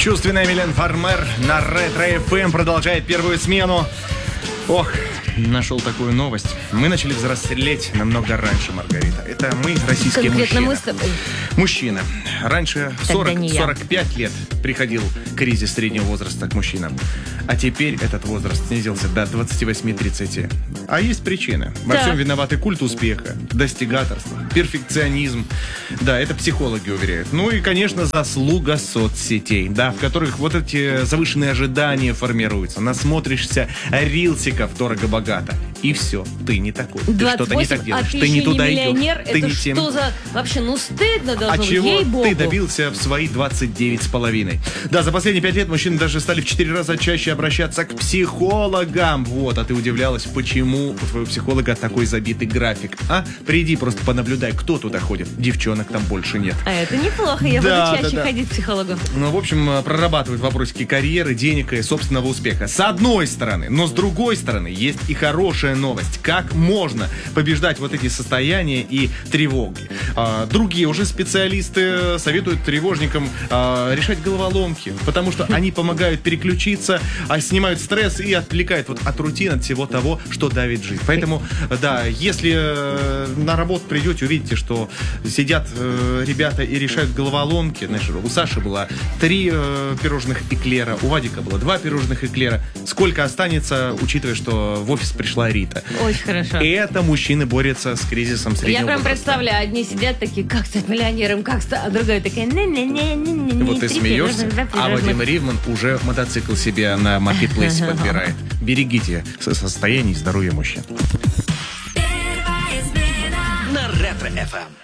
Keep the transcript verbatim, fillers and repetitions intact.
Чувственная Милен Фармер на Ретро-эф эм продолжает первую смену. Ох, нашел такую новость. Мы начали взрослеть намного раньше, Маргарита. Это мы, российские Конкретно мужчины. мы с тобой. Мужчина. Раньше сорок-сорок пять лет приходил кризис среднего возраста к мужчинам. А теперь этот возраст снизился до двадцати восьми-тридцати. А есть причины. Во Да. всем виноваты культ успеха, достигаторство, перфекционизм. Да, это психологи уверяют. Ну и, конечно, заслуга соцсетей, да, в которых вот эти завышенные ожидания формируются. Насмотришься рилсиков дорого-богато. И все, ты не такой. Ты что-то не так делаешь. А ты, ты не еще туда не миллионер, идешь. Ты это не что тем. за... Вообще, ну стыдно должно А быть, чего ей-богу. ты добился в свои двадцать девять с половиной? Да, за последние пять лет мужчины даже стали в четыре раза чаще обращаться к психологам. Вот, а ты удивлялась, почему у твоего психолога такой забитый график. А? Приди, просто понаблюдай, кто туда ходит. Девчонок там больше нет. А это неплохо, я Да, буду чаще да, да. ходить к психологу. Ну, в общем, прорабатывают вопросики карьеры, денег и собственного успеха. С одной стороны. Но с другой стороны, есть и хорошая новость. Как можно побеждать вот эти состояния и тревоги? А, другие уже специалисты советуют тревожникам а, решать головоломки, потому что они помогают переключиться, а снимают стресс и отвлекают вот от рутин, от всего того, что давит жизнь. Поэтому, да, если э, на работу придете, увидите, что сидят э, ребята и решают головоломки. Знаешь, у Саши было три э, пирожных эклера, у Вадика было два пирожных эклера. Сколько останется, учитывая, что в офис пришла Рита? Очень хорошо. И это мужчины борются с кризисом среднего Я прям возраста. представляю, одни сидят такие, как стать миллионером, как стать, а другая такая, не-не-не-не-не. Вот ты смеешься, а Вадим Ривман уже мотоцикл себе на маркетплейсе подбирает. Берегите состояние и здоровье мужчин. На Ретро-эф эм.